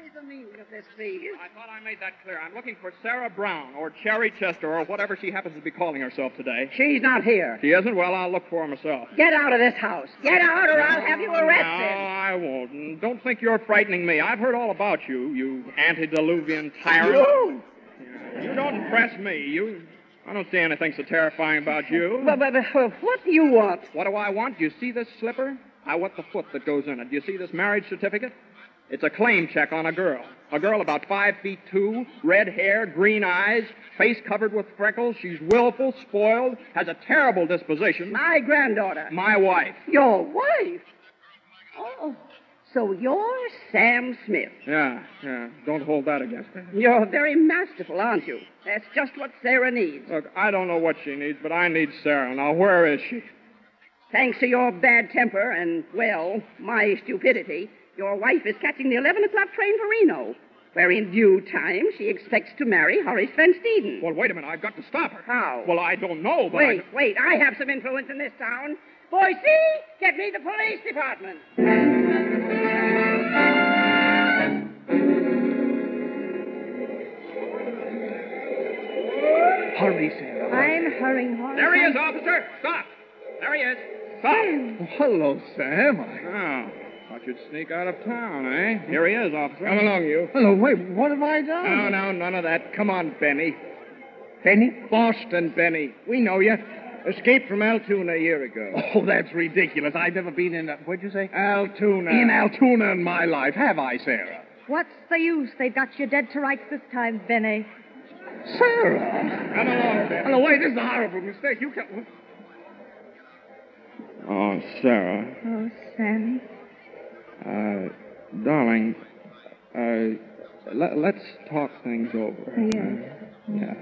is the meaning of this, please? I thought I made that clear. I'm looking for Sarah Brown, or Cherry Chester, or whatever she happens to be calling herself today. She's not here. She isn't? Well, I'll look for her myself. Get out of this house. Get out or I'll have you No, arrested. I won't. And don't think you're frightening me. I've heard all about you, you antediluvian tyrant. You? You don't impress me. I don't see anything so terrifying about you. But what do you want? What do I want? Do you see this slipper? I want the foot that goes in it. Do you see this marriage certificate? It's a claim check on a girl. A girl about 5'2", red hair, green eyes, face covered with freckles. She's willful, spoiled, has a terrible disposition. My granddaughter. My wife. Your wife? Oh, so you're Sam Smith. Yeah. Don't hold that against her. You're very masterful, aren't you? That's just what Sarah needs. Look, I don't know what she needs, but I need Sarah. Now, where is she? Thanks to your bad temper and, well, my stupidity, your wife is catching the 11 o'clock train for Reno, where in due time she expects to marry Horace Van Steeden. Well, wait a minute. I've got to stop her. How? Well, I don't know, but Wait. I have some influence in this town. Boise, get me the police department. Hurry, Sarah. I'm hurrying, Horace. There he is, officer. Stop. There he is. Stop. Oh, hello, Sam. Oh, thought you'd sneak out of town, eh? Here he is, officer. Come along, you. Hello, wait, what have I done? No, none of that. Come on, Benny. Benny? Boston, Benny. We know you. Escaped from Altoona a year ago. Oh, that's ridiculous. I've never been in, what'd you say? Altoona. In Altoona in my life, have I, Sarah? What's the use? They've got you dead to rights this time, Benny. Sarah! Come along, Benny. Hello, wait, this is a horrible mistake. You can't... Oh, Sarah. Oh, Sammy. Darling, let's talk things over. Yes. Yeah.